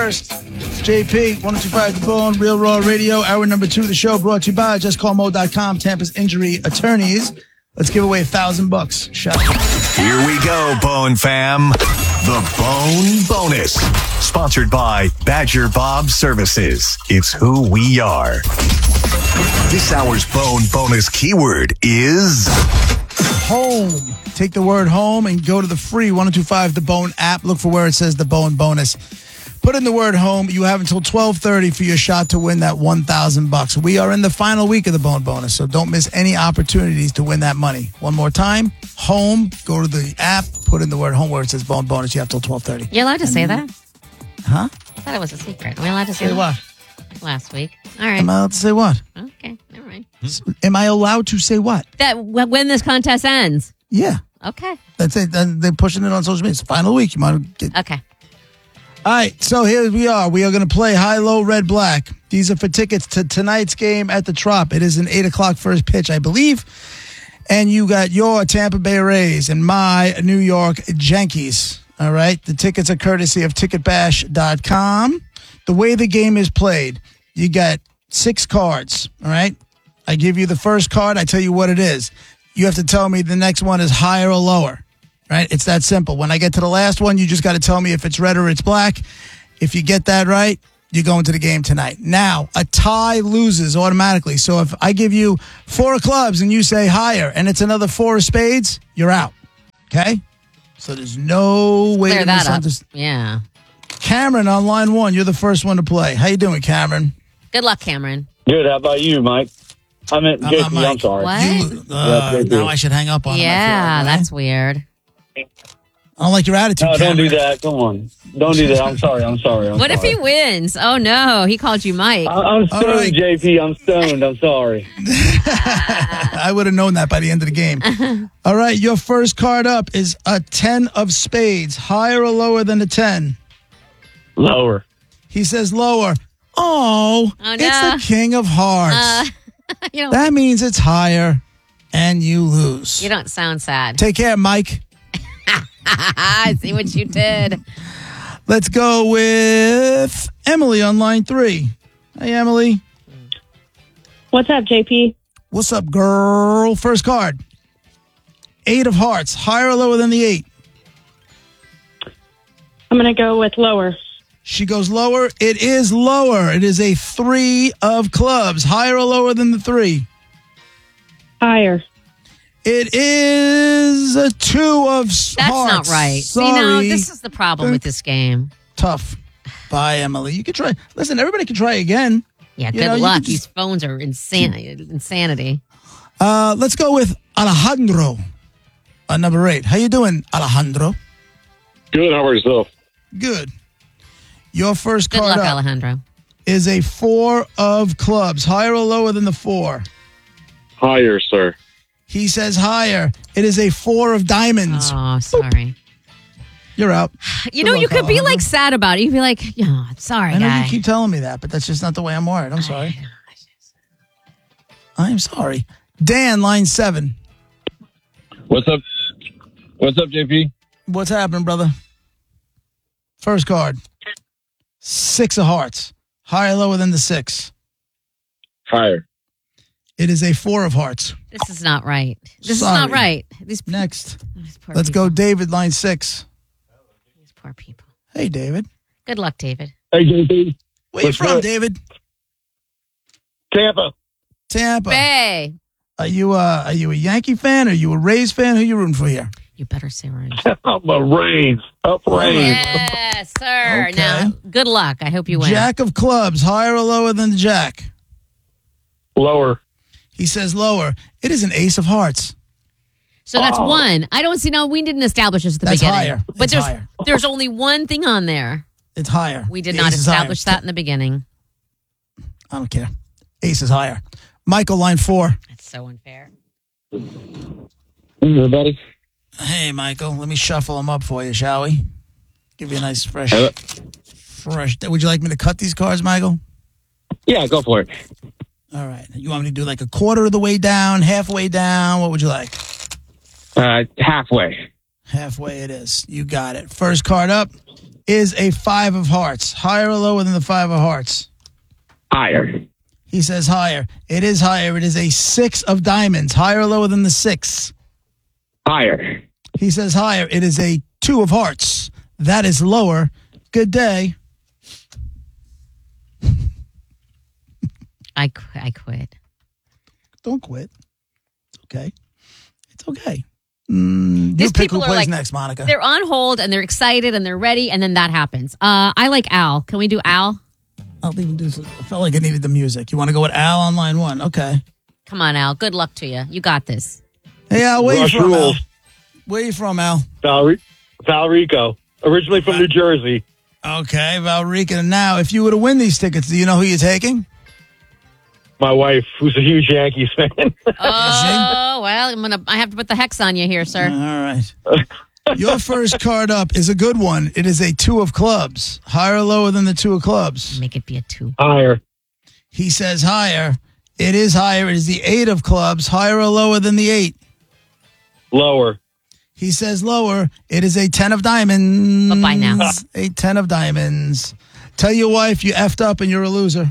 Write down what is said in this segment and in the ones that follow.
first. It's JP, 1025 The Bone, Real Raw Radio. Hour number 2 of the show brought to you by JustCallMo.com, Tampa's injury attorneys. Let's give away $1,000. Shot. Here we go, Bone fam. The Bone Bonus. Sponsored by Badger Bob Services. It's who we are. This hour's Bone Bonus keyword is home. Take the word home and go to the free 1025 The Bone app. Look for where it says The Bone Bonus. Put in the word home. You have until 12:30 for your shot to win that $1,000. We are in the final week of the Bone Bonus, so don't miss any opportunities to win that money. One more time, home. Go to the app. Put in the word home where it says Bone Bonus. You have till 12:30. You're allowed to say that? Huh? I thought it was a secret. Are we allowed to say Say what? Last week. All right. Am I allowed to say what? Okay. All right. Am I allowed to say what? That when this contest ends. Yeah. Okay. That's it. They're pushing it on social media. It's the final week. You might get. Okay. All right, so here we are. We are going to play high, low, red, black. These are for tickets to tonight's game at the Trop. It is an 8 o'clock first pitch, I believe. And you got your Tampa Bay Rays and my New York Yankees. All right, the tickets are courtesy of ticketbash.com. The way the game is played, you got 6 cards, all right? I give you the first card. I tell you what it is. You have to tell me the next one is higher or lower. Right? It's that simple. When I get to the last one, you just got to tell me if it's red or it's black. If you get that right, you go into the game tonight. Now, a tie loses automatically. So if I give you 4 of clubs and you say higher and it's another 4 of spades, you're out. Okay? So there's no way Clear to that up. misunderstand. Yeah. Cameron on line 1, you're the first one to play. How you doing, Cameron? Good luck, Cameron. Good. How about you, Mike? I meant I'm JP. not Mike. I'm sorry. What? Now I should hang up on him. I feel Yeah, like, that's weird. I don't like your attitude, No, don't Cameron. do that. Come on. Don't do that. I'm sorry. I'm sorry. What if he wins? Oh, no. He called you Mike. I'm stoned, right. JP. I'm stoned. I'm sorry. I would have known that by the end of the game. All right, your first card up is a 10 of spades. Higher or lower than a 10? Lower. He says lower. Oh, no. It's the king of hearts. You That means it's higher, and you lose. don't sound sad. Take care, Mike. I see what you did. Let's go with Emily on line 3. Hey, Emily. What's up, JP? What's up, girl? First card. 8 of hearts. Higher or lower than the 8? I'm going to go with lower. She goes lower. It is lower. It is a 3 of clubs. Higher or lower than the 3? Higher. It is a 2 of That's hearts. not right. Sorry. See, no, this is the problem with this game. Tough. Bye, Emily. You can try. Listen, everybody can try again. Yeah, You good know, you luck. can These just- phones are insanity. Let's go with Alejandro on number 8. How you doing, Alejandro? Good. How about yourself? Good. Your first Good card luck, up Alejandro. is a 4 of clubs. Higher or lower than the 4? Higher, sir. He says higher. It is a 4 of diamonds. Oh, sorry. You're out. You Good know, luck, you could be Alejandro. like sad about it. You'd be like, yeah, sorry, I know guy. you keep telling me that, but that's just not the way I'm wired. I'm sorry. I'm sorry. Dan, line 7. What's up? What's up, JP? What's happening, brother? First card. 6 of hearts. Higher or lower than the 6? Higher. It is a 4 of hearts. This is not right. This Sorry. is not right. Next. These poor Let's people. go, David, line 6. These poor people. Hey, David. Good luck, David. Hey, JP. Where you What's from, up? David? Tampa. Tampa. Bay. Are you a Yankee fan? Are you a Rays fan? Who you rooting for here? You better say right. I'm a Rays. Up Rays. Yes, sir. Okay. Now, good luck. I hope you win. Jack of clubs. Higher or lower than the Jack? Lower. He says lower. It is an ace of hearts. So that's one. I don't see. No, we didn't establish this at the That's beginning. higher. But It's there's higher. there's only one thing on there. It's higher. We did The not ace is higher. establish that in the beginning. I don't care. Ace is higher. Michael, line 4. That's so unfair. Hey, buddy. Hey, Michael. Let me shuffle them up for you, shall we? Give you a nice fresh. Would you like me to cut these cards, Michael? Yeah, go for it. All right. You want me to do like a quarter of the way down, halfway down? What would you like? Halfway. Halfway it is. You got it. First card up is a 5 of hearts. Higher or lower than the 5 of hearts? Higher. He says higher. It is higher. It is a 6 of diamonds. Higher or lower than the 6? Higher. He says higher. It is a 2 of hearts. That is lower. Good day. I quit. Don't quit. It's okay. It's okay. You These pick people who are plays like, next, Monica. They're on hold and they're excited and they're ready, and then that happens. I like Al. Can we do Al? I'll even do. I felt like I needed the music. You want to go with Al on line 1? Okay. Come on, Al. Good luck to you. You got this. Hey, Al, where Rush you from, Al? rules. Where you from, Al? Valrico, originally from New Jersey. Okay, Valrica. Now, if you were to win these tickets, do you know who you're taking? My wife, who's a huge Yankees fan. Oh, well, I have to put the hex on you here, sir. All right. Your first card up is a good one. It is a 2 of clubs. Higher or lower than the 2 of clubs? Make it be a 2. Higher. He says higher. It is higher. It is the 8 of clubs. Higher or lower than the 8? Lower. He says lower. It is a 10 of diamonds. Bye-bye now. A 10 of diamonds. Tell your wife you effed up and you're a loser.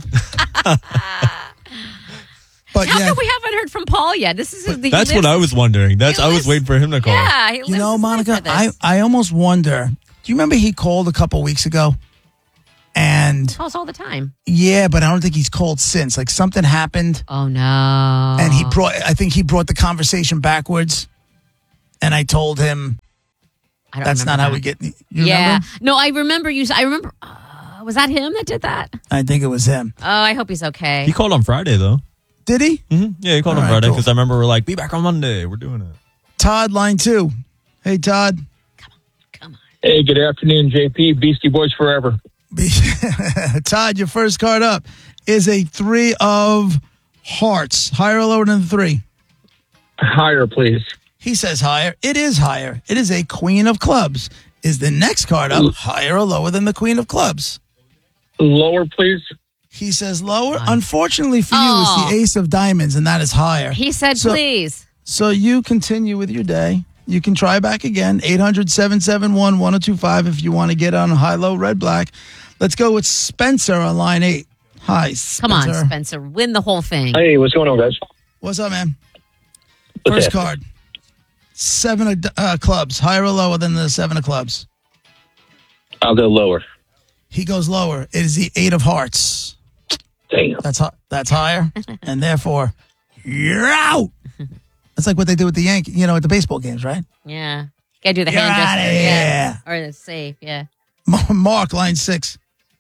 But How yeah, come we haven't heard from Paul yet? This is That's what I was wondering. I was waiting for him to call. Yeah, he you know, lives Monica, for this. I almost wonder. Do you remember he called a couple weeks ago? And calls all the time. yeah, but I don't think he's called since. Like something happened. Oh no! And I think he brought the conversation backwards. And I told him I don't that's not remember how that. we get. You Yeah, remember? no, I remember you. I remember. Was that him that did that? I think it was him. Oh, I hope he's okay. He called on Friday, though. Did he? Mm-hmm. Yeah, he called All on right, Friday cool. because I remember we're like, be back on Monday. We're doing it. Todd, line 2. Hey, Todd. Come on. Hey, good afternoon, JP. Beastie Boys forever. Todd, your first card up is a 3 of hearts. Higher or lower than the 3? Higher, please. He says higher. It is higher. It is a queen of clubs. Is the next card up higher or lower than the queen of clubs? Lower, please. He says lower. Unfortunately for you, it's the ace of diamonds, and that is higher. He said, So- please. So you continue with your day. You can try back again. 800-771-1025 if you want to get on high-low, red-black. Let's go with Spencer on line 8. Hi, Spencer. Come on, Spencer. Win the whole thing. Hey, what's going on, guys? What's up, man? First card. 7 of clubs. Higher or lower than the 7 of clubs? I'll go lower. He goes lower. It is the 8 of hearts. Damn. That's higher, and therefore you're out. That's like what they do with the at the baseball games, right? Yeah. Gotta do the You're hand outta gesture. here. Yeah. Or the save. Yeah. Mark, line 6.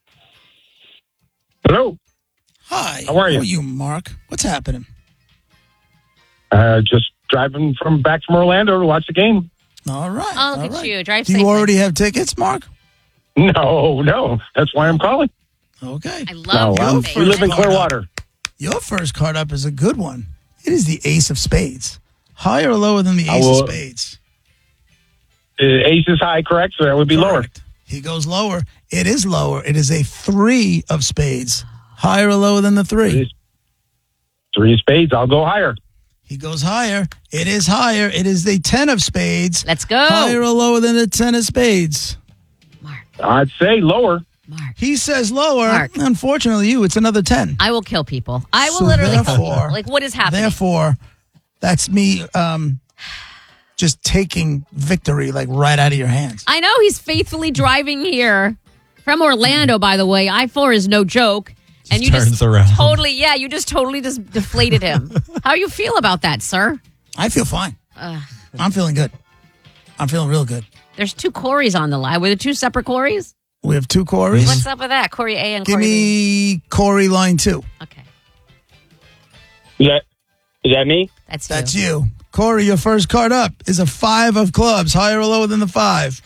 Hello. Hi. How are you? Who are you, Mark? What's happening? Just driving back from Orlando to watch the game. All right. Oh, look all at right. you. Drive Do safely. you already have tickets, Mark? No. That's why I'm calling. Okay. I love No, your I'm face. We live in Card up. Clearwater. Your first card up is a good one. It is the ace of spades. Higher or lower than the ace of spades? Ace is high, correct? So that would be lower. Correct. He goes lower. It is lower. It is a 3 of spades. Higher or lower than the 3? 3 of spades. I'll go higher. He goes higher. It is higher. It is the 10 of spades. Let's go. Higher or lower than the 10 of spades? Mark. I'd say lower. Mark. He says lower. Mark. Unfortunately, it's another 10. I will kill people. I will So literally kill therefore- people. Like, what is happening? Therefore, that's me just taking victory like right out of your hands. I know he's faithfully driving here from Orlando, by the way. I-4 is no joke. And you turns just around. you just totally just deflated him. How you feel about that, sir? I feel fine. I'm feeling good. I'm feeling real good. There's 2 Corys on the line. Were there 2 separate Corys? We have 2 Corys. What's up with that? Corey A and Give Corey B. me Corey line 2. Okay. Is that me? That's you. That's you. Corey, your first card up is a 5 of clubs. Higher or lower than the 5?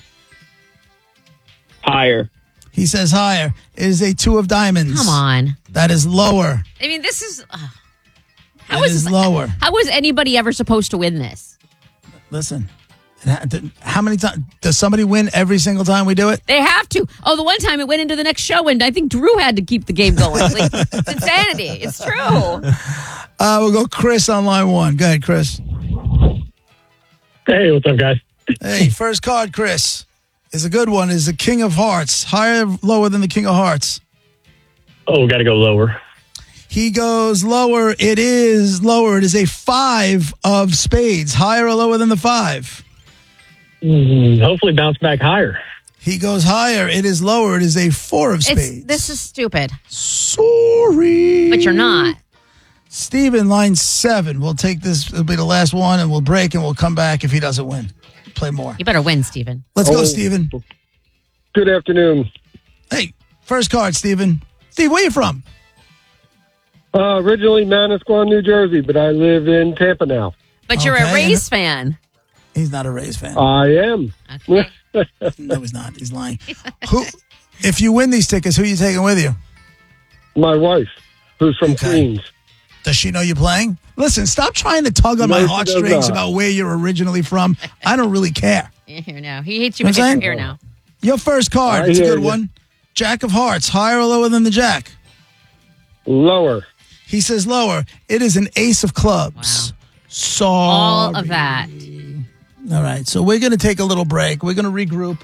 Higher. He says higher. It is a 2 of diamonds. Come on. That is lower. I mean, this is... That is lower. How was anybody ever supposed to win this? Listen, how many times does somebody win every single time we do it? They have to. Oh, the one time it went into the next show, and I think Drew had to keep the game going. Like, it's insanity. It's true. We'll go Chris on line 1. Go ahead, Chris. Hey, what's up, guys? Hey, first card, Chris. is a good one. Is the King of Hearts. Higher, lower than the King of Hearts? Oh, got to go lower. He goes lower. It is lower. It is a 5 of spades. Higher or lower than the 5? Hopefully bounce back higher. He goes higher. It is lower. It is a 4 of spades. This is stupid. Sorry. But you're not. Steven, line 7. We'll take this. It'll be the last one, and we'll break, and we'll come back if he doesn't win. Play more. You better win, Steven. Let's go, Steven. Good afternoon. Hey, first card, Steven. Steve, where you from? Originally Manasquan, New Jersey, but I live in Tampa now. But you're a Okay. Rays fan. He's not a Rays fan. I am. Okay. No, he's not. He's lying. Who? If you win these tickets, who are you taking with you? My wife, who's from Okay. Queens. Does she know you're playing? Listen, stop trying to tug on No, my she does heartstrings not. about where you're originally from. I don't really care. Here now. He hates you Know because what I'm you're saying? here now. Your first card. I It's a hear good you. one. Jack of Hearts. Higher or lower than the Jack? Lower. He says lower. It is an Ace of Clubs. Sorry. All of that. All right. So we're going to take a little break. We're going to regroup.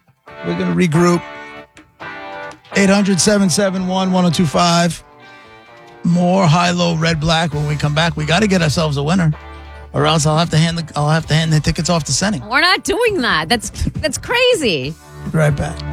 800-771-1025. More high, low, red, black. When we come back, we got to get ourselves a winner, or else I'll have to hand the tickets off to Senning. We're not doing that. That's crazy. Right back.